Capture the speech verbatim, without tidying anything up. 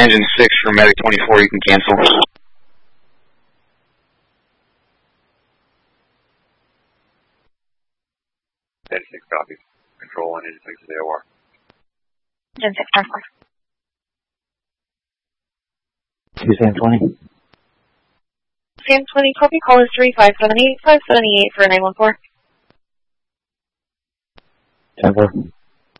Engine six for Medic twenty-four, you can cancel. Engine six copies. Control on Engine six is A O R. Engine six, ten four. Two Sam twenty. Sam twenty, copy, call is three five seven eight, five seven eight for nine one four. ten four.